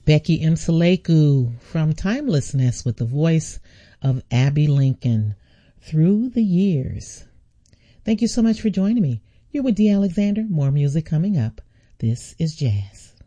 Becky Mseleku from Timelessness with the voice of Abby Lincoln, Through the Years. Thank you so much for joining me. You're with Dee Alexander. More music coming up. This is Jazz.